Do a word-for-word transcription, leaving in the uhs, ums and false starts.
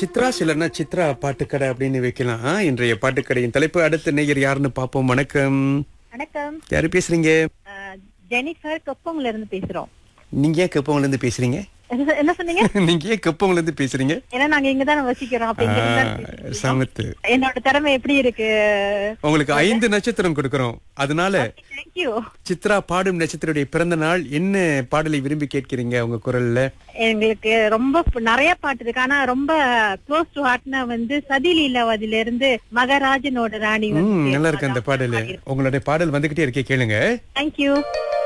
சித்ரா சிலர்னா சித்ரா பாட்டுக்கடை அப்படின்னு வைக்கலாம். இன்றைய பாட்டுக்கடையின் தலைப்பு. அடுத்த நேயர் யாருன்னு பாப்போம். வணக்கம். வணக்கம். யாரு பேசுறீங்க? அஹ், ஜெனிஃபர் கப்போங்ல இருந்து பேசுறோம். நீங்க ஏன் கப்பவங்கல இருந்து பேசுறீங்க? என்ன என்ன சொன்னீங்க? நீங்க ஏன் கப்பவங்கல இருந்து பேசுறீங்க? ஏன்னா நாங்க இங்கதான் வசிக்கிறோம். அப்ப இங்க இருந்து தான் ஆ, பேசுறோம். சமத்து. என்னோட திறமை எப்படி இருக்கு? உங்களுக்கு ஐந்து நட்சத்திரம் கொடுக்கறோம். அதனால தேங்க்யூ. சித்ரா பாடும் நட்சத்திரத்துடைய பிறந்த நாள். என்ன பாடலை விரும்பி கேட்கிறீங்க உங்க குரல்ல? எங்களுக்கு ரொம்ப ப- நிறைய பாட்டு இருக்கு. ஆனா ரொம்ப க்ளோஸ் டு ஹார்ட்னா வந்து சதிலீலாவதில இருந்து மகராஜனோட ராணி ம், வந்து நல்லா இருக்கு அந்த பாடல். உங்களுடைய பாடல் வந்துகிட்டே இருக்கே, கேளுங்க. தேங்க்யூ.